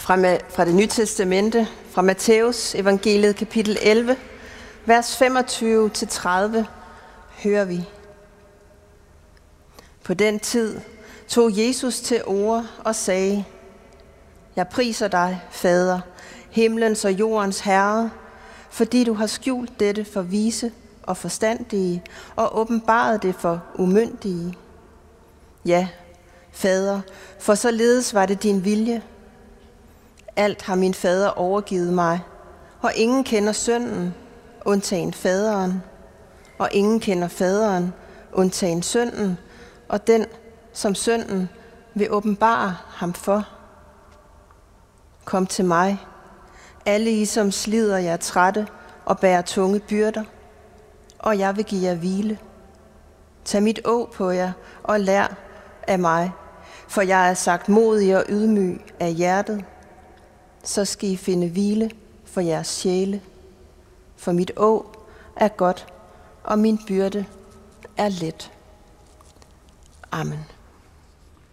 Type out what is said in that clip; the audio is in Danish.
Fra det Nye Testamente, fra Matthæus evangeliet kapitel 11, vers 25-30, hører vi. På den tid tog Jesus til orde og sagde: Jeg priser dig, Fader, himlens og jordens Herre, fordi du har skjult dette for vise og forstandige og åbenbaret det for umyndige. Ja, Fader, for således var det din vilje. Alt har min fader overgivet mig, og ingen kender sønnen, undtagen faderen, og ingen kender faderen, undtagen sønnen, og den, som sønnen vil åbenbare ham for. Kom til mig, alle I, som slider jer trætte og bærer tunge byrder, og jeg vil give jer hvile. Tag mit åg på jer og lær af mig, for jeg er sagt modig og ydmyg af hjertet. Så skal I finde hvile for jeres sjæle. For mit åg er godt, og min byrde er let. Amen.